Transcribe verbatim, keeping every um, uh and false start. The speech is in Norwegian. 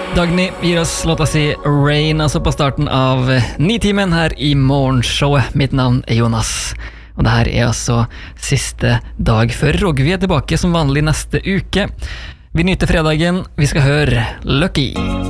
Dagny gir oss låta si Rain, altså på starten av Nitimen her i morgenshowet. Mitt navn er Jonas, og det her er altså siste dag før Rogvi er tilbake som vanlig neste uke. Vi nyter fredagen, vi skal høre Lucky.